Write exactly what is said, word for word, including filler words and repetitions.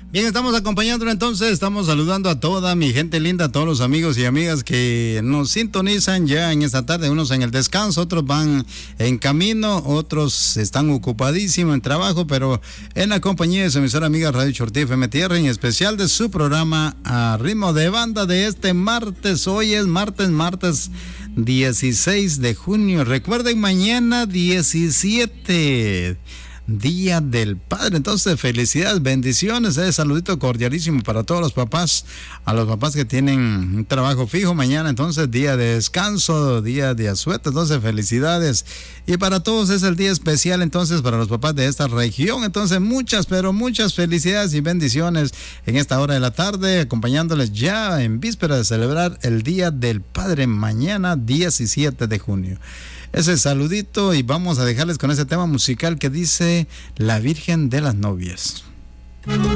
Bien, estamos acompañando entonces, estamos saludando a toda mi gente linda, a todos los amigos y amigas que nos sintonizan ya en esta tarde, unos en el descanso, otros van en camino, otros están ocupadísimos en trabajo, pero en la compañía de su emisora amiga Radio Chortí F M Tierra, en especial de su programa A Ritmo de Banda de este martes. Hoy es martes, martes dieciséis de junio. Recuerden, mañana diecisiete. Día del Padre. Entonces, felicidades, bendiciones, eh, saludito cordialísimo para todos los papás, a los papás que tienen un trabajo fijo mañana, entonces día de descanso, día de asueto, entonces felicidades. Y para todos es el día especial, entonces, para los papás de esta región, entonces muchas, pero muchas felicidades y bendiciones en esta hora de la tarde, acompañándoles ya en víspera de celebrar el Día del Padre, mañana diecisiete de junio. Ese saludito, y vamos a dejarles con ese tema musical que dice La Virgen de las Novias.